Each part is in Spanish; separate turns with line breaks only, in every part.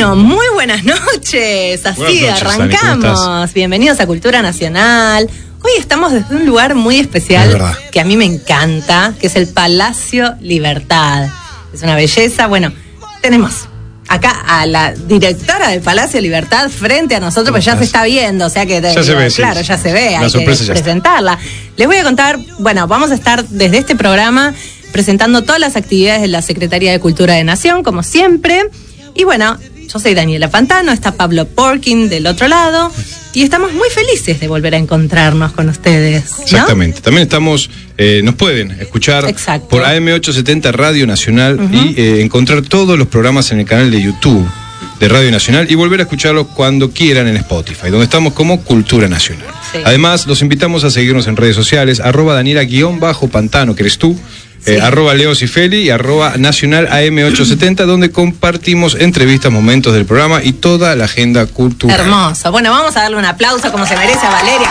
Bueno, muy buenas noches. Así
buenas noches,
arrancamos.
Dani,
Bienvenidos a Cultura Nacional. Hoy estamos desde un lugar muy especial que a mí me encanta, que es el Palacio Libertad. Es una belleza. Bueno, tenemos acá a la directora del Palacio Libertad frente a nosotros, pues ya se está viendo, o sea que
ya se ve,
claro,
sí.
Ya se ve,
la
hay que presentarla. Les voy a contar, bueno, vamos a estar desde este programa presentando todas las actividades de la Secretaría de Cultura de Nación, como siempre. Y bueno, yo soy Daniela Pantano, está Pablo Porkin del otro lado, y estamos muy felices de volver a encontrarnos con ustedes, ¿no?
Exactamente. También estamos, nos pueden escuchar por AM870 Radio Nacional y encontrar todos los programas en el canal de YouTube de Radio Nacional y volver a escucharlos cuando quieran en Spotify, donde estamos como Cultura Nacional. Sí. Además, los invitamos a seguirnos en redes sociales, @Daniela_Pantano, que eres tú, sí. @LeoCifeli y @Nacional AM870, donde compartimos entrevistas, momentos del programa y toda la agenda cultural.
Hermoso. Bueno, vamos a darle un aplauso como se merece a Valeria.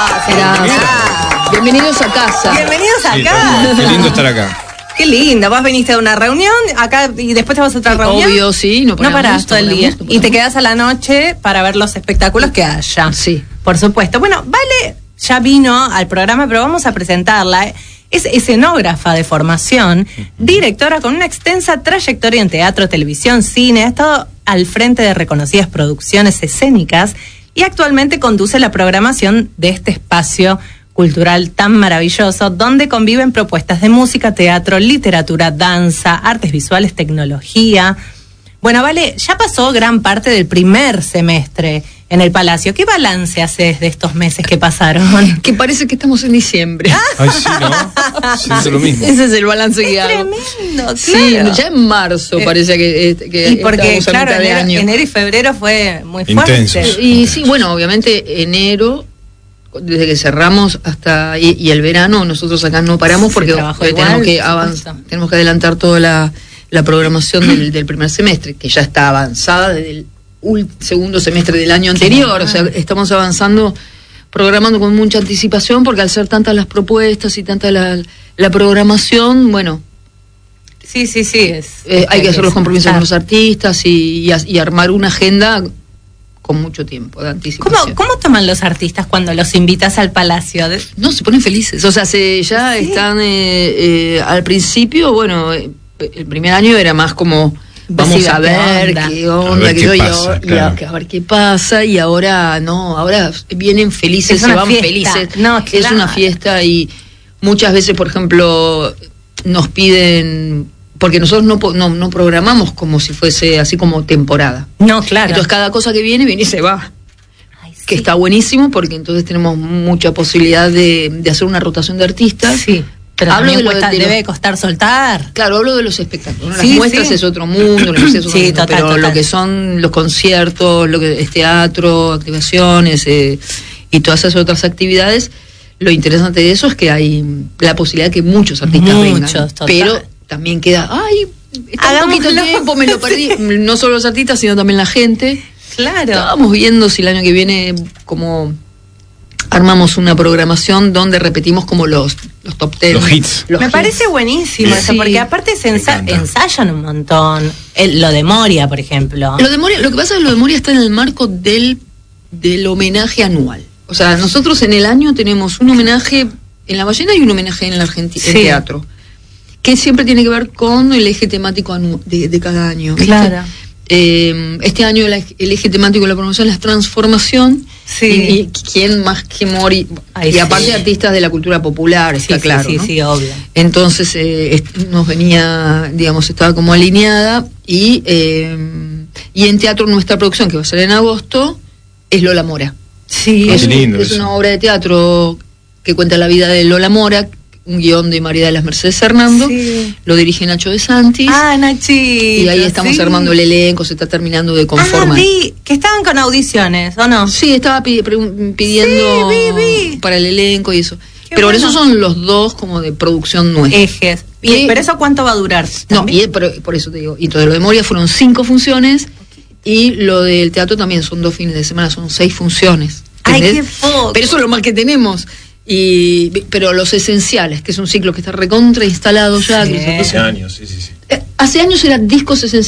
Bienvenidos a casa.
Bienvenidos acá.
Sí, qué lindo estar acá.
Qué lindo, vos viniste a una reunión acá y después te vas a otra reunión.
Obvio, sí, no
parás todo el día. Y te quedás a la noche para ver los espectáculos que haya.
Sí.
Por supuesto. Bueno, Vale ya vino al programa, pero vamos a presentarla. Es escenógrafa de formación, directora con una extensa trayectoria en teatro, televisión, cine, ha estado al frente de reconocidas producciones escénicas y actualmente conduce la programación de este espacio cultural tan maravilloso, donde conviven propuestas de música, teatro, literatura, danza, artes visuales, tecnología. Bueno, Vale, ya pasó gran parte del primer semestre en el Palacio. ¿Qué balance haces de estos meses que pasaron?
Que parece que estamos en diciembre.
Ay, sí, ¿no? Siento lo mismo.
Ese es el balance que hago.
Tremendo, claro.
Sí, ya en marzo parece que
y porque, claro,
a mitad de año.
Enero y febrero fue muy fuerte.
Intensos.
Y sí, bueno, obviamente enero, desde que cerramos hasta y el verano, nosotros acá no paramos porque tenemos que adelantar toda la programación del primer semestre, que ya está avanzada desde el segundo semestre del año anterior. O sea, estamos avanzando, programando con mucha anticipación, porque al ser tantas las propuestas y tanta la programación, bueno,
sí,
hay que hacer los compromisos con los artistas y armar una agenda con mucho tiempo de anticipación.
¿Cómo toman los artistas cuando los invitas al Palacio?
No, se ponen felices. O sea, están al principio, bueno, el primer año era más como vamos a ver qué onda, a ver qué pasa, y ahora no, ahora vienen felices, se van felices.
No, claro.
Es una fiesta, y muchas veces, por ejemplo, nos piden, porque nosotros no programamos como si fuese así como temporada.
No, claro.
Entonces cada cosa que viene y se va. Ay, sí. Que está buenísimo, porque entonces tenemos mucha posibilidad de hacer una rotación de artistas.
Sí. Pero debe costar soltar.
Claro, hablo de los espectáculos, ¿no? Las muestras es otro mundo, pero lo que son los conciertos, lo que es teatro, activaciones y todas esas otras actividades, lo interesante de eso es que hay la posibilidad de que muchos artistas vengan. Pero también queda, está un poquito tiempo, me lo perdí. No solo los artistas, sino también la gente.
Claro.
Estábamos viendo si el año que viene como armamos una programación donde repetimos como los top 10.
Los hits.
Me parece buenísimo eso, porque aparte se ensayan un montón. Lo de Moria, por ejemplo.
Lo que pasa es que lo de Moria está en el marco del homenaje anual. O sea, nosotros en el año tenemos un homenaje en La Ballena y un homenaje en la Argentina, en teatro, que siempre tiene que ver con el eje temático de cada año.
Claro.
Este año el eje temático de la promoción es transformación.
Sí.
Y quién más que Mori. Y aparte artistas de la cultura popular, está claro.
Sí,
¿no?
sí, obvio.
Entonces nos venía, digamos, estaba como alineada. Y en teatro, nuestra producción, que va a ser en agosto, es Lola Mora.
Sí,
es lindo.
Es una obra de teatro que cuenta la vida de Lola Mora, un guión de María de las Mercedes Hernando, lo dirige Nacho de Santis.
Nachito.
Y ahí estamos armando el elenco, se está terminando de conformar.
Que estaban con audiciones, ¿o no?
Sí, estaba pidiendo para el elenco y eso. Pero bueno, esos son los dos como de producción nuestra.
Ejes. ¿Pero eso cuánto va a durar?
No, por eso te digo. Y todo lo de Moria fueron 5 funciones, y lo del teatro también son 2 fines de semana, son 6 funciones. ¿Entendés?
Ay, qué poco.
Pero eso es lo más que tenemos. Pero los esenciales, que es un ciclo que está recontra instalado ya.
Hace años, sí.
Hace años eran discos esenciales.